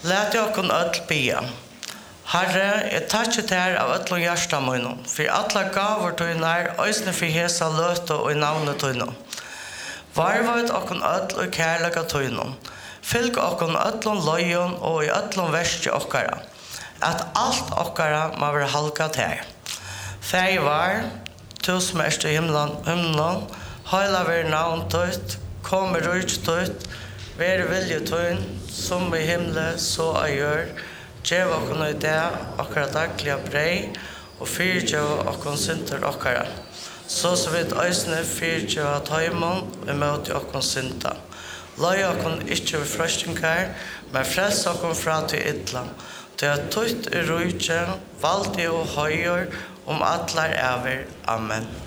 Lät jag kun öll bia. Herre, jeg takkje ter av öllum hjärsta munum, for alla gavur tøynar, òsne for hesa løtu og i navnet tøynum. Varvat okkun öll og kærleika tøynum. Fylg okkun öllum løyun og i öllum versti okkara. At alt okkara må være halka ter. Fei var, tu som erst i himlen, høyla ver navn tøyt, kom i rujt tøyt, ver vilje tøyn, som i himle, så a gjør, gjev okkun i det, okkara dagliga brei, og fyrtjøv okkun synter okkara. Så vidt øysene fyrtjøv tøymon, imot okkun synta. Løy okkun ikkje ved frøstingar, men frels okkun fra til ytla. Til at tøyt i rujtje, valdi og høyur, atlar æver. Amen.